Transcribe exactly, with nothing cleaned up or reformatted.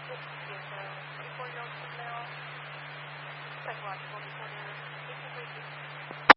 Yes, so twenty-four-year-old female, psychological disorder, patient review.